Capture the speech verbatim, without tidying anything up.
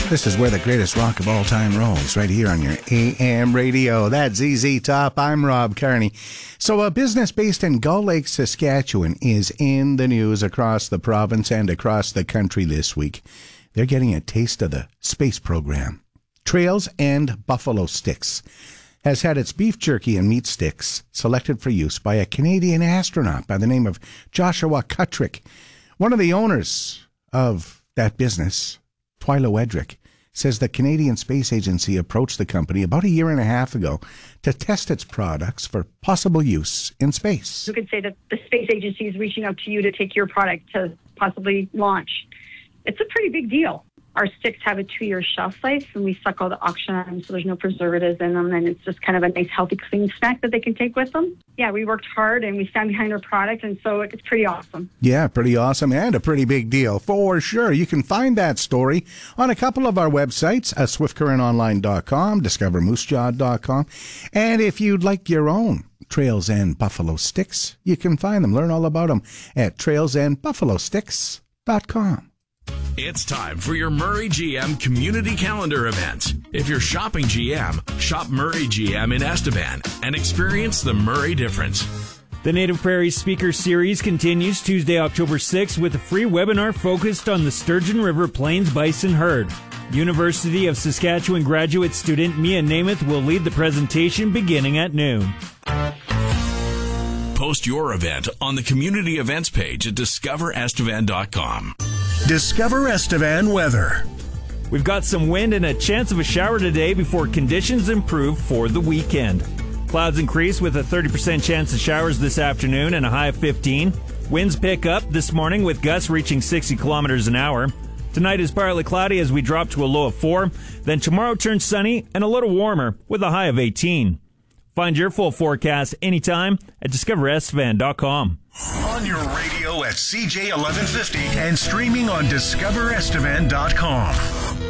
This is where the greatest rock of all time rolls, right here on your A M radio. That's Z Z Top. I'm Rob Carney. So a business based in Gull Lake, Saskatchewan is in the news across the province and across the country this week. They're getting a taste of the space program. Trails and Buffalo Sticks has had its beef jerky and meat sticks selected for use by a Canadian astronaut by the name of Joshua Kutrick. One of the owners of that business, Twyla Wedrick, says the Canadian Space Agency approached the company about a year and a half ago to test its products for possible use in space. You could say that the space agency is reaching out to you to take your product to possibly launch. It's a pretty big deal. Our sticks have a two-year shelf life, and we suck all the oxygen out of them, so there's no preservatives in them, and it's just kind of a nice, healthy, clean snack that they can take with them. Yeah, we worked hard, and we stand behind our product, and so it's pretty awesome. Yeah, pretty awesome, and a pretty big deal, for sure. You can find that story on a couple of our websites, uh, swift current online dot com, discover moose jaw dot com, and if you'd like your own Trails and Buffalo Sticks, you can find them, learn all about them at trails and buffalo sticks dot com. It's time for your Murray G M community calendar event. If you're shopping G M, shop Murray G M in Estevan and experience the Murray difference. The Native Prairie Speaker Series continues Tuesday, October sixth with a free webinar focused on the Sturgeon River Plains Bison Herd. University of Saskatchewan graduate student Mia Namath will lead the presentation beginning at noon. Post your event on the community events page at discover estevan dot com. Discover Estevan weather. We've got some wind and a chance of a shower today before conditions improve for the weekend. Clouds increase with a thirty percent chance of showers this afternoon and a high of fifteen. Winds pick up this morning with gusts reaching sixty kilometers an hour. Tonight is partly cloudy as we drop to a low of four. Then tomorrow turns sunny and a little warmer with a high of eighteen. Find your full forecast anytime at discover estevan dot com. On your radio at C J eleven fifty and streaming on discover estevan dot com.